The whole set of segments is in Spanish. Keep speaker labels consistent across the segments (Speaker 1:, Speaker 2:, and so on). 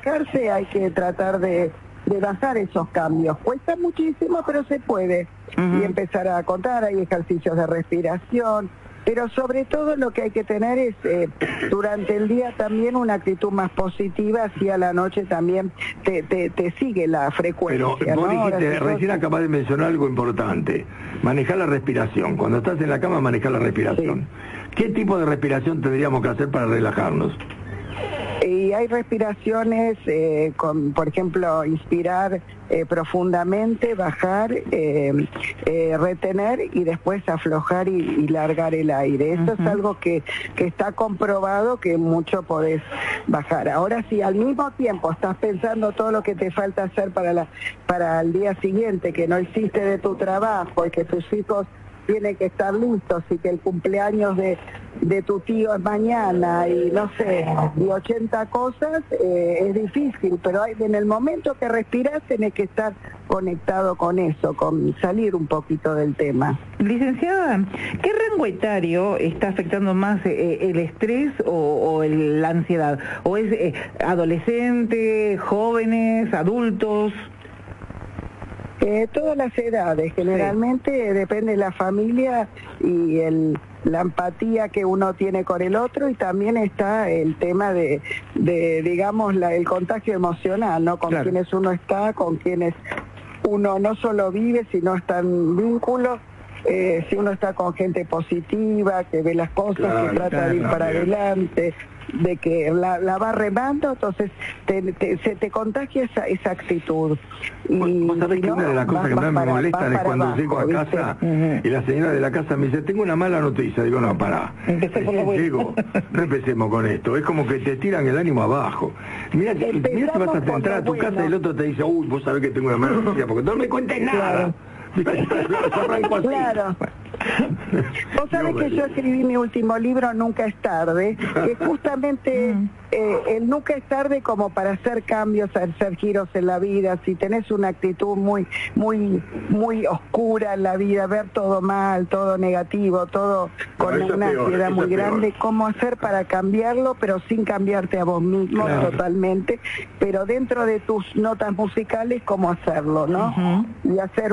Speaker 1: relajarse hay que tratar de bajar esos cambios. Cuesta muchísimo, pero se puede. Y empezar a contar, hay ejercicios de respiración, pero sobre todo lo que hay que tener es durante el día también una actitud más positiva, si a la noche también te sigue la frecuencia.
Speaker 2: Pero vos
Speaker 1: ¿no?
Speaker 2: dijiste, recién acabas de mencionar algo importante, manejar la respiración. Cuando estás en la cama, manejar la respiración. Sí. ¿Qué tipo de respiración tendríamos que hacer para relajarnos?
Speaker 1: Y hay respiraciones, por ejemplo, inspirar profundamente, bajar, retener y después aflojar y largar el aire. Eso es algo que está comprobado, que mucho podés bajar. Ahora, si al mismo tiempo estás pensando todo lo que te falta hacer para el día siguiente, que no hiciste de tu trabajo y que tus hijos tiene que estar listos y que el cumpleaños de tu tío es mañana y no sé, y 80 cosas, es difícil, pero en el momento que respirás tenés que estar conectado con eso, con salir un poquito del tema.
Speaker 3: Licenciada, ¿qué rango etario está afectando más el estrés o la ansiedad? ¿O es adolescente, jóvenes, adultos?
Speaker 1: Todas las edades, generalmente depende de la familia y la empatía que uno tiene con el otro, y también está el tema de digamos, el contagio emocional, ¿no? Con quienes uno está, con quienes uno no solo vive, sino está en vínculos. Si uno está con gente positiva, que ve las cosas, que trata de ir para adelante, de que la va remando, entonces se te contagia esa actitud.
Speaker 2: Y vos sabés que una de las cosas que más me molestan es cuando llego a casa y la señora de la casa me dice, tengo una mala noticia. Digo, no, pará. Llego, no empecemos con esto. Es como que te tiran el ánimo abajo. Mira si vas a entrar a tu casa y el otro te dice, uy, vos sabés que tengo una mala noticia, porque no me cuentes nada.
Speaker 1: Claro. Vos sabés que yo escribí mi último libro, Nunca es tarde, que justamente el nunca es tarde como para hacer cambios, hacer giros en la vida. Si tenés una actitud muy oscura en la vida, ver todo mal, todo negativo, todo con una ansiedad muy grande, ¿cómo hacer para cambiarlo, pero sin cambiarte a vos mismo totalmente? Pero dentro de tus notas musicales, ¿cómo hacerlo, no? Y hacer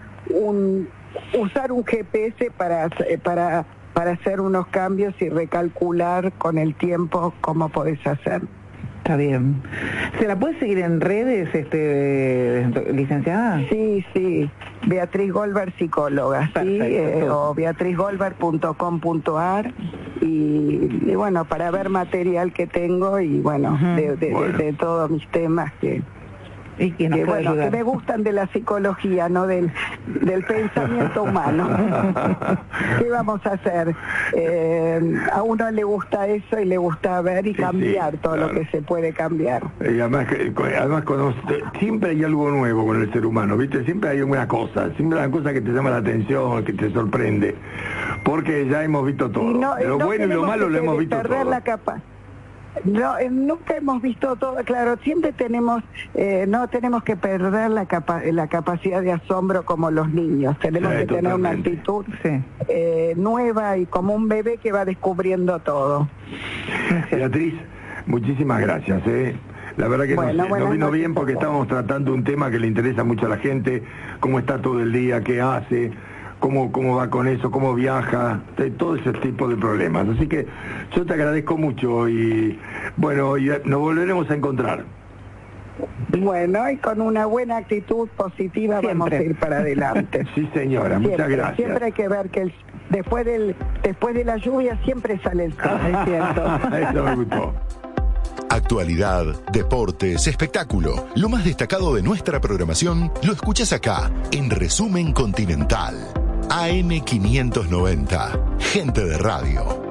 Speaker 1: usar un GPS para hacer unos cambios y recalcular con el tiempo cómo podés hacer.
Speaker 3: Está bien. ¿Se la puede seguir en redes, licenciada?
Speaker 1: Sí. Beatriz Goldberg, psicóloga, o beatrizgoldberg.com.ar y bueno, para ver material que tengo y bueno, de todos mis temas que me gustan de la psicología, no del pensamiento humano. ¿Qué vamos a hacer? A uno le gusta eso y le gusta ver y cambiar todo lo que se puede cambiar.
Speaker 2: Y además siempre hay algo nuevo con el ser humano, ¿viste? Siempre hay una cosa que te llama la atención, que te sorprende, porque ya hemos visto todo. Lo bueno y lo malo lo hemos visto todo.
Speaker 1: No, nunca hemos visto todo, claro, siempre no tenemos que perder la capacidad de asombro como los niños, tenemos que tener una actitud nueva y como un bebé que va descubriendo todo.
Speaker 2: Beatriz, muchísimas gracias, La verdad que nos vino bien porque estábamos tratando un tema que le interesa mucho a la gente, cómo está todo el día, qué hace, cómo va con eso, cómo viaja, todo ese tipo de problemas. Así que yo te agradezco mucho y bueno, nos volveremos a encontrar.
Speaker 1: Bueno, y con una buena actitud positiva vamos a ir para adelante.
Speaker 2: Sí, señora, muchas gracias.
Speaker 1: Siempre hay que ver que después de la lluvia siempre sale el sol, es cierto.
Speaker 2: Eso me gustó.
Speaker 4: Actualidad, deportes, espectáculo. Lo más destacado de nuestra programación lo escuchás acá, en Resumen Continental. AM590. Gente de radio.